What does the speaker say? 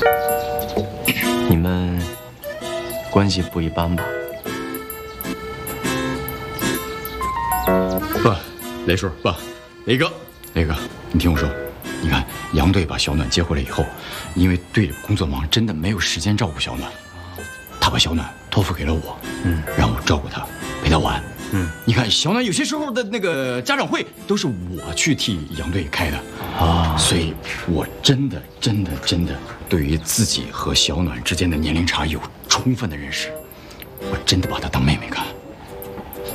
你们关系不一般吧？ 不，雷叔，不，雷哥，你听我说，你看杨队把小暖接回来以后，因为队里工作忙，真的没有时间照顾小暖，他把小暖托付给了我，让我照顾他，陪他玩。你看小暖有些时候的那个家长会都是我去替杨队开的啊，所以我真的对于自己和小暖之间的年龄差有充分的认识，我真的把她当妹妹看。